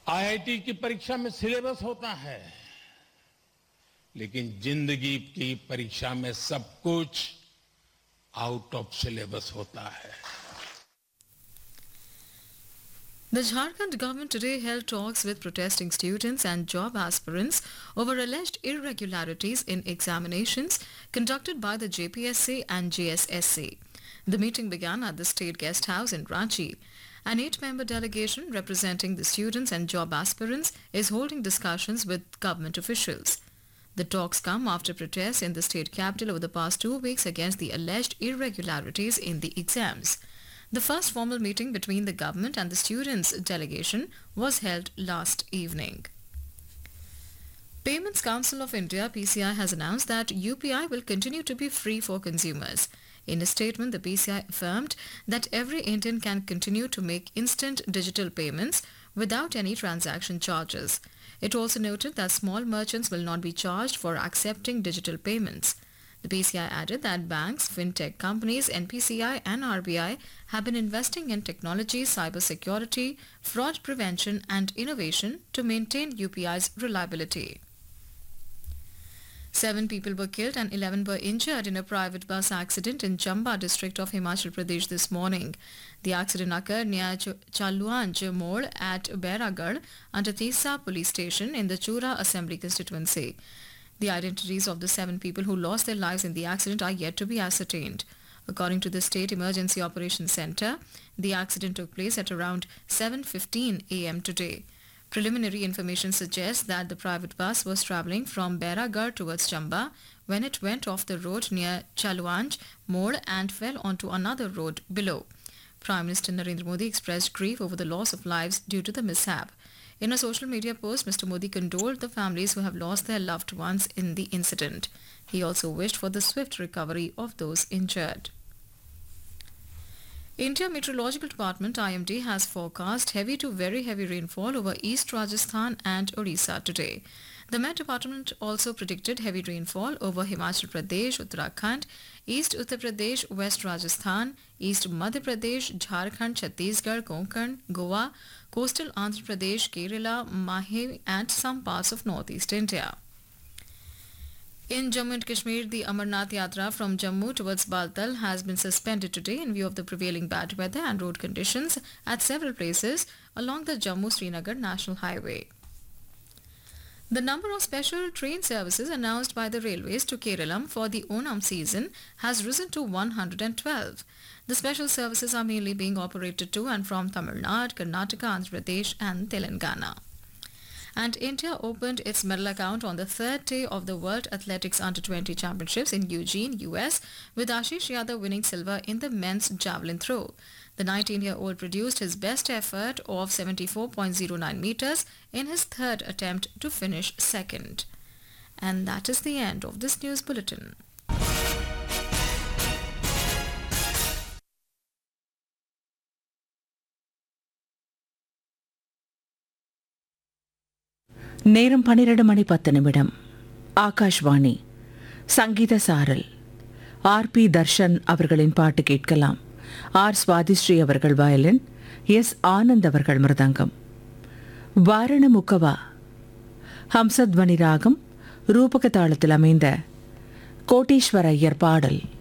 IIT की परीक्षा में सिलेबस होता है, लेकिन जिंदगी की परीक्षा में सब कुछ आउट ऑफ सिलेबस होता है. The Jharkhand government today held talks with protesting students and job aspirants over alleged irregularities in examinations conducted by the JPSC and JSSC. The meeting began at the State Guest House in Ranchi. An 8-member delegation representing the students and job aspirants is holding discussions with government officials. The talks come after protests in the state capital over the past 2 weeks against the alleged irregularities in the exams. The first formal meeting between the government and the students' delegation was held last evening. Payments Council of India (PCI) has announced that UPI will continue to be free for consumers. In a statement, the PCI affirmed that every Indian can continue to make instant digital payments without any transaction charges. It also noted that small merchants will not be charged for accepting digital payments. The PCI added that banks, fintech companies, NPCI and RBI have been investing in technology, cybersecurity, fraud prevention and innovation to maintain UPI's reliability. 7 people were killed and 11 were injured in a private bus accident in Chamba district of Himachal Pradesh this morning. The accident occurred near Chaluanj Mode at Beragarh under Tisa police station in the Chura Assembly constituency. The identities of the 7 people who lost their lives in the accident are yet to be ascertained. According to the State Emergency Operations Centre, the accident took place at around 7:15 a.m. today. Preliminary information suggests that the private bus was travelling from Beragarh towards Chamba when it went off the road near Chaluanj Mode and fell onto another road below. Prime Minister Narendra Modi expressed grief over the loss of lives due to the mishap. In a social media post, Mr. Modi condoled the families who have lost their loved ones in the incident. He also wished for the swift recovery of those injured. India Meteorological Department (IMD) has forecast heavy to very heavy rainfall over East Rajasthan and Odisha today. The Met Department also predicted heavy rainfall over Himachal Pradesh, Uttarakhand, East Uttar Pradesh, West Rajasthan, East Madhya Pradesh, Jharkhand, Chhattisgarh, Konkan, Goa, coastal Andhra Pradesh, Kerala, Mahe and some parts of northeast India. In Jammu and Kashmir, the Amarnath Yatra from Jammu towards Baltal has been suspended today in view of the prevailing bad weather and road conditions at several places along the Jammu-Srinagar National Highway. The number of special train services announced by the railways to Kerala for the Onam season has risen to 112. The special services are mainly being operated to and from Tamil Nadu, Karnataka, Andhra Pradesh and Telangana. And India opened its medal account on the third day of the World Athletics Under-20 Championships in Eugene, US, with Ashish Yadav winning silver in the men's javelin throw. The 19-year-old produced his best effort of 74.09 meters in his third attempt to finish second. And that is the end of this news bulletin. நேரம் 12:10 ஆகாஷ்வாணி சங்கீத சாரல் RP. Darshan அவர்களின் பாட்டு கேட்கலாம். R. Swathisri அவர்கள் violin, S. Anand அவர்கள் மிருதங்கம். வாரணமுக்கவா ஹம்சத்வனி ராகம் ரூபக தாளத்தில் அமைந்த கோட்டீஸ்வர ஐயர் பாடல்.